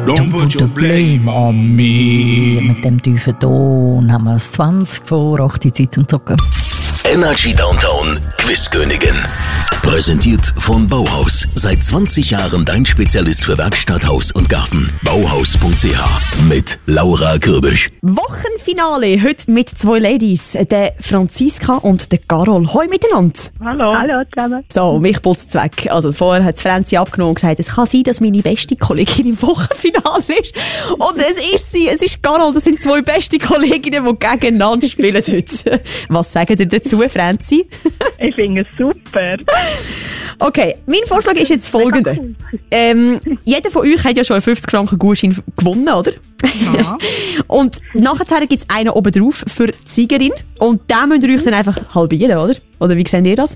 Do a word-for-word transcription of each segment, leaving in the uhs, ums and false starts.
Don't put your blame on me. Mit dem tiefen Ton haben wir es zwanzig vor acht Uhr Zeit zum Zocken. Energy Downtown Quizkönigin. Präsentiert von Bauhaus. Seit zwanzig Jahren dein Spezialist für Werkstatt, Haus und Garten. Bauhaus punkt c h. Mit Laura Kürbisch. Wochenfinale heute mit zwei Ladies, der Franziska und der Carol. Hoi miteinander. Hallo. Hallo zusammen. So, mich putzt es weg. Also vorher hat Franzi abgenommen und gesagt, es kann sein, dass meine beste Kollegin im Wochenfinale ist. Und es ist sie, es ist Carol. Das sind zwei beste Kolleginnen, die gegeneinander spielen heute. Was sagen ihr dazu, Franzi? Ich finde es super. Okay, mein Vorschlag ist jetzt folgender. Cool. Ähm, jeder von euch hat ja schon einen fünfzig Franken Gutschein gewonnen, oder? Ja. Und nachher gibt es einen oben drauf für die Siegerin. Und den müsst ihr euch dann einfach halbieren, oder? Oder wie seht ihr das?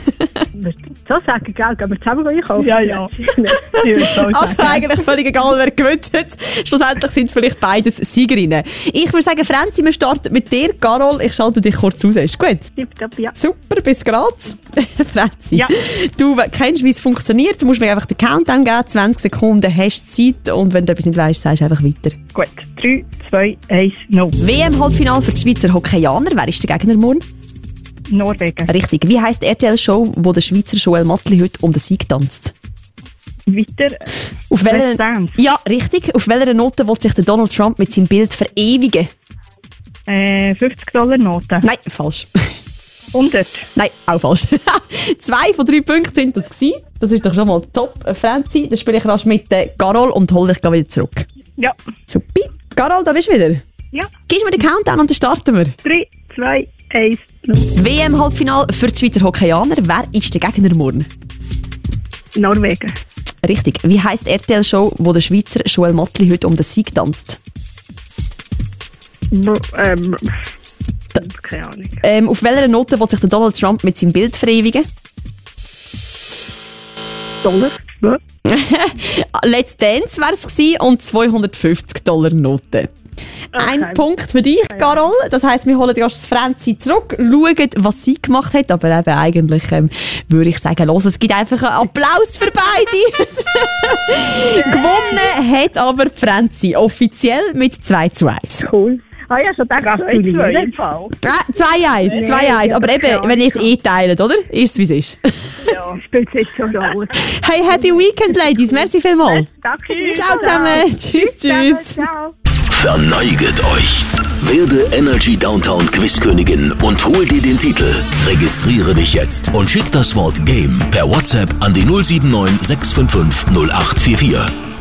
So sagen, gell? Gehen wir zusammen einkaufen? Ja, ja. Also eigentlich völlig egal, wer gewinnt hat. Schlussendlich sind vielleicht beides Siegerinnen. Ich würde sagen, Franzi, wir starten mit dir. Carol, ich schalte dich kurz aus. Ist gut? Ja. Super, bis gerade. Franzi, ja. Du kennst, wie es funktioniert. Du musst mir einfach den Countdown geben. zwanzig Sekunden hast du Zeit. Und wenn du etwas nicht weißt, sagst du einfach weiter. Gut. drei, zwei, eins, null. W M-Halbfinale für die Schweizer Hockeyaner. Wer ist der Gegner morgen? Norwegen. Richtig. Wie heisst die R T L-Show, wo der Schweizer Joel Mattli heute um den Sieg tanzt? Weiter. Auf welcher, ja, richtig. Auf welcher Note will sich der Donald Trump mit seinem Bild verewigen? Äh, fünfzig Dollar Note. Nein, falsch. hundert. Nein, auch falsch. Zwei von drei Punkten sind das gewesen. Das ist doch schon mal top, Franzi. Dann spiele ich rasch mit äh, Carol und hol dich wieder zurück. Ja. Super. Carol, da bist du wieder? Ja. Gibst mir den Countdown und dann starten wir. drei, zwei, eins, null. W M-Halbfinale für die Schweizer Hockeyaner. Wer ist der Gegner morgen? Norwegen. Richtig. Wie heisst die R T L-Show, wo der Schweizer Joel Mattli heute um den Sieg tanzt? No, ähm, keine Ahnung. Ähm, auf welcher Note will sich der Donald Trump mit seinem Bild verewigen? Dollar. Ja. Let's Dance wäre es gewesen und zweihundertfünfzig Dollar Note. Okay. Ein Punkt für dich, Carol. Das heisst, wir holen das Franzi zurück, schauen, was sie gemacht hat. Aber eben eigentlich ähm, würde ich sagen, los, es gibt einfach einen Applaus für beide. Gewonnen hat aber Franzi offiziell mit zwei zu eins. Cool. Ah ja, schon gedacht, gratulieren. zwei eins, zwei eins. Aber eben, wenn ihr es eh teilt, oder? Ist es, wie es ist. Ja, spielt sich so aus. Hey, happy weekend, Ladies. Merci vielmals. Danke. Ciao zusammen. Tschüss, tschüss. Ciao. Verneiget euch. Werde Energy Downtown Quizkönigin und hol dir den Titel. Registriere dich jetzt und schick das Wort Game per WhatsApp an die null sieben neun sechs fünf fünf null acht vier vier.